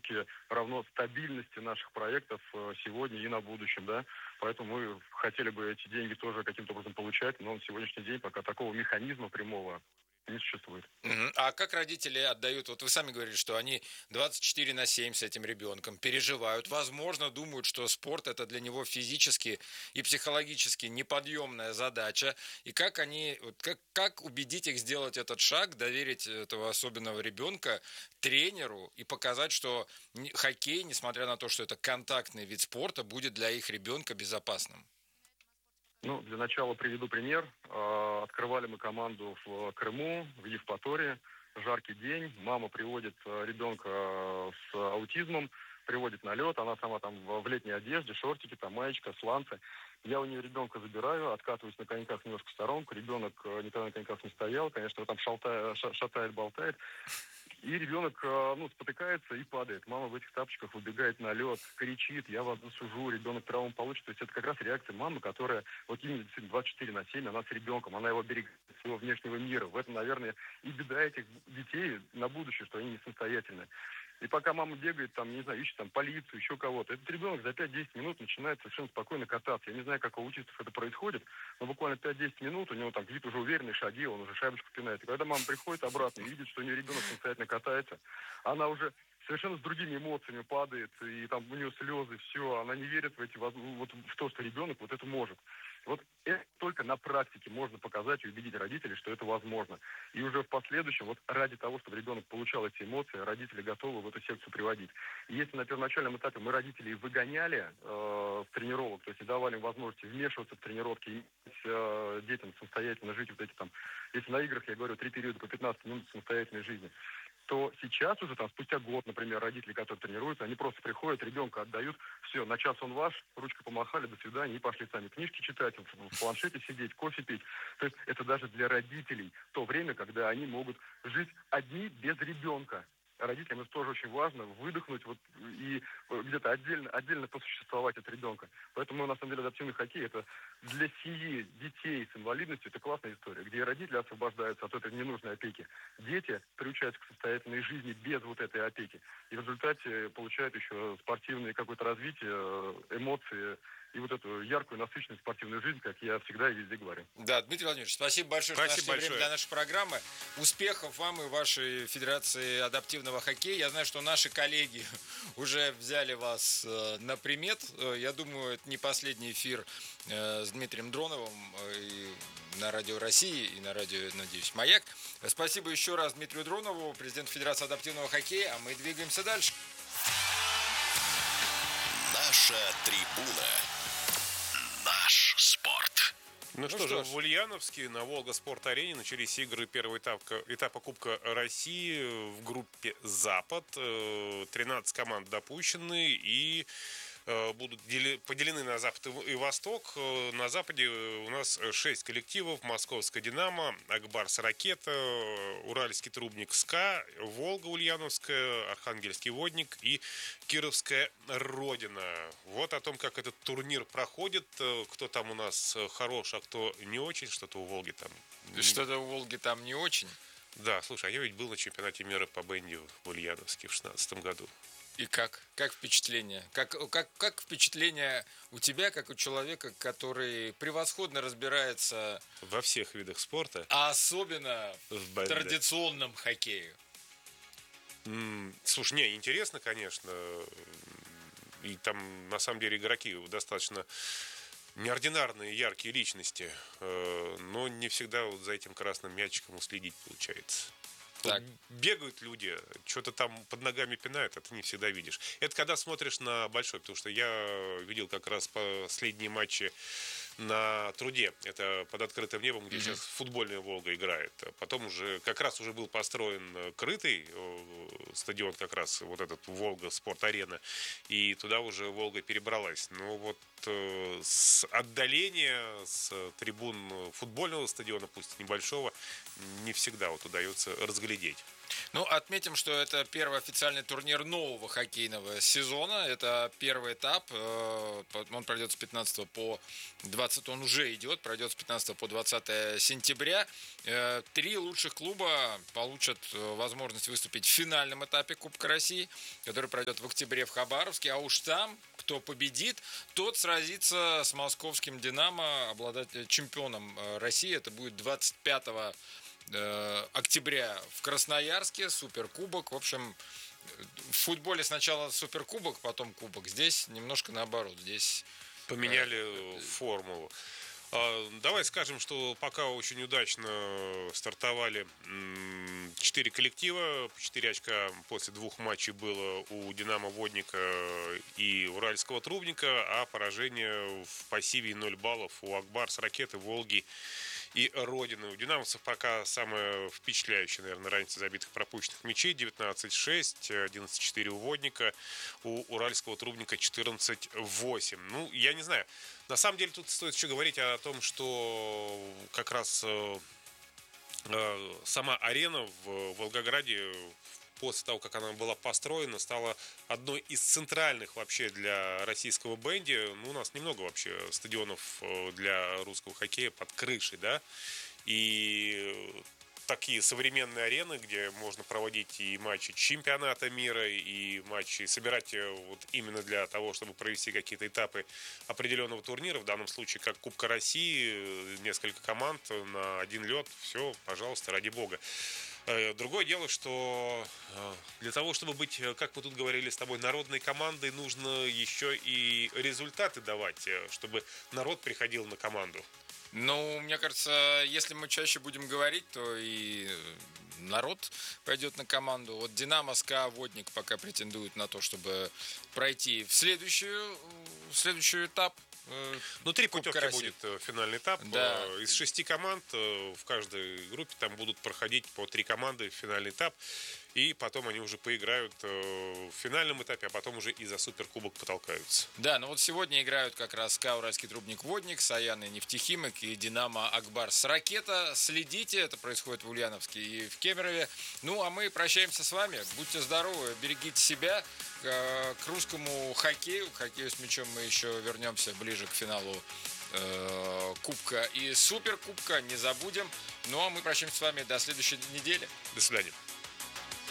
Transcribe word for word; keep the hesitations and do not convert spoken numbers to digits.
все-таки равно стабильности наших проектов сегодня и на будущем, да. Поэтому мы хотели бы эти деньги тоже каким-то образом получать, но на сегодняшний день пока такого механизма прямого не существует. Мгм. А как родители отдают? Вот вы сами говорили, что они двадцать четыре на семь с этим ребенком переживают. Возможно, думают, что спорт это для него физически и психологически неподъемная задача. И как они, вот как, как убедить их сделать этот шаг, доверить этого особенного ребенка тренеру и показать, что не- хоккей, несмотря на то, что это контактный вид спорта, будет для их ребенка безопасным? Ну, для начала приведу пример. А, Открывали мы команду в Крыму, в Евпатории. Жаркий день. Мама приводит э, ребенка э, с аутизмом, приводит на лед. Она сама там в в летней одежде, шортики, там маечка, сланцы. Я у нее ребенка забираю, откатываюсь на коньках немножко в сторонку. Ребенок э, никогда на коньках не стоял. Конечно, его там шалта- ша- шатает, болтает. И ребенок, э, ну, спотыкается и падает. Мама в этих тапочках выбегает на лед, кричит: я вас засужу, ребенок травму получит. То есть это как раз реакция мамы, которая вот именно действительно двадцать четыре на семь, она с ребенком, она его берегает от своего внешнего мира. В этом, наверное, и беда этих детей на будущее, что они не самостоятельны. И пока мама бегает, там, не знаю, ищет там полицию, еще кого-то, этот ребенок за пять-десять минут начинает совершенно спокойно кататься. Я не знаю, как у аутистов это происходит, но буквально пять-десять минут у него там вид уже уверенные шаги, он уже шайбочку пинает. И когда мама приходит обратно и видит, что у нее ребенок самостоятельно катается, она уже совершенно с другими эмоциями падает, и там у нее слезы, все, она не верит в эти, воз- вот в то, что ребенок вот это может. Вот это только на практике можно показать и убедить родителей, что это возможно. И уже в последующем, вот ради того, чтобы ребенок получал эти эмоции, родители готовы в эту секцию приводить. И если на первоначальном этапе мы родителей выгоняли э, с тренировок, то есть не давали им возможности вмешиваться в тренировки и э, детям самостоятельно жить вот эти там, если на играх, я говорю, три периода по пятнадцать минут самостоятельной жизни, то сейчас уже там спустя год, например, родители, которые тренируются, они просто приходят, ребенка отдают, все, на час он ваш, ручкой помахали, до свидания, и пошли сами книжки читать, в, в планшете сидеть, кофе пить. То есть это даже для родителей то время, когда они могут жить одни без ребенка. Родителям это тоже очень важно, выдохнуть вот и э, где-то отдельно, отдельно посуществовать от ребенка. Поэтому, на самом деле, адаптивный хоккей — это для семьи детей с инвалидностью, это классная история, где родители освобождаются от этой ненужной опеки. Дети приучаются к самостоятельной жизни без вот этой опеки. И в результате получают еще спортивное какое-то развитие, э, эмоции и вот эту яркую, насыщенную спортивную жизнь, как я всегда и везде говорю. Да, Дмитрий Владимирович, спасибо большое, что Спасибо нашли время большое. для нашей программы. Успехов вам и вашей Федерации адаптивного хоккея. Я знаю, что наши коллеги уже взяли вас э, на примет. Э, Я думаю, это не последний эфир э, с Дмитрием Дроновым э, и на Радио России, и на радио, надеюсь, Маяк. Спасибо еще раз Дмитрию Дронову, президенту Федерации адаптивного хоккея, а мы двигаемся дальше. Наша трибуна. Наш спорт. Ну, Ну что, что же, ж. в Ульяновске на Волга Спорт-арене начались игры первого этапа, этапа Кубка России в группе «Запад». Э, тринадцать команд допущены и э, будут дели- поделены на Запад и в- и Восток. Э, На Западе у нас шесть коллективов: Московская «Динамо», Акбарс «Ракета», Уральский «Трубник» «СКА», Волга Ульяновская, Архангельский «Водник» и Кировская «Родина». Вот о том, как этот турнир проходит, э, кто там у нас э, хорош, а кто не очень, что-то у Волги там. не- Что-то у Волги там не очень. Да, слушай, а я ведь был на чемпионате мира по бенди в Ульяновске в шестнадцатом году. И как? Как впечатление? Как, как, как впечатление у тебя, как у человека, который превосходно разбирается, Во всех видах спорта а особенно в в бенди. традиционном хоккее? М, Слушай, не, интересно, конечно. И там, на самом деле, игроки достаточно неординарные, яркие личности. э, Но не всегда вот за этим красным мячиком уследить получается. Вот Так. бегают люди, что-то там под ногами пинают, а ты не всегда видишь. Это когда смотришь на большой, потому что я видел как раз последние матчи на Труде. Это под открытым небом, где сейчас футбольная «Волга» играет. Потом уже, как раз уже был построен крытый э, стадион, как раз вот этот «Волга Спорт-арена», и туда уже «Волга» перебралась. Но вот э, с отдаления, с трибун футбольного стадиона, пусть небольшого, не всегда вот удается разглядеть. Ну, отметим, что это первый официальный турнир нового хоккейного сезона. Это первый этап. Он пройдет с пятнадцатого по двадцатое. Он уже идет. Пройдет с пятнадцатого по двадцатое сентября. Три лучших клуба получат возможность выступить в финальном этапе Кубка России, который пройдет в октябре в Хабаровске. А уж там, кто победит, тот сразится с московским «Динамо», обладателем, чемпионом России. Это будет двадцать пятого октября в Красноярске, суперкубок. В общем, в футболе сначала суперкубок, потом кубок. Здесь немножко наоборот. Здесь поменяли э, формулу. А, давай скажем, что пока очень удачно стартовали четыре коллектива. Четыре очка после двух матчей было у «Динамо» Водника и Уральского Трубника, а поражение в пассиве ноль баллов у «Акбарс», Ракеты, Волги и Родины. У «Динамовцев» пока самая впечатляющая, наверное, разница забитых пропущенных мячей. девятнадцать шесть, одиннадцать четыре у Водника, у Уральского Трубника четырнадцать восемь. Ну, я не знаю. На самом деле, тут стоит еще говорить о том, что как раз э, э, сама арена в Волгограде после того, как она была построена, стала одной из центральных вообще для российского бенди. Ну, у нас немного вообще стадионов для русского хоккея под крышей, да, и такие современные арены, где можно проводить и матчи чемпионата мира, и матчи, собирать вот именно для того, чтобы провести какие-то этапы определенного турнира, в данном случае как Кубка России, несколько команд на один лед, все, пожалуйста, ради бога. Другое дело, что для того, чтобы быть, как мы тут говорили с тобой, народной командой, нужно еще и результаты давать, чтобы народ приходил на команду. Ну, мне кажется, если мы чаще будем говорить, то и народ пойдет на команду. Вот «Динамо», СКА, Водник пока претендуют на то, чтобы пройти в следующую, в следующий этап. Ну, три путевки будет финальный этап. Да. Из шести команд в каждой группе там будут проходить по три команды в финальный этап. И потом они уже поиграют в финальном этапе, а потом уже и за суперкубок потолкаются. Да, ну вот сегодня играют как раз СКА, Уральский Трубник, Водник, Саян и Нефтехимик и «Динамо», Акбарс, Ракета. Следите, это происходит в Ульяновске и в Кемерове. Ну, а мы прощаемся с вами. Будьте здоровы, берегите себя. К русскому хоккею, к хоккею с мячом мы еще вернемся ближе к финалу э, Кубка и Суперкубка, не забудем. Ну, а мы прощаемся с вами до следующей недели. До свидания.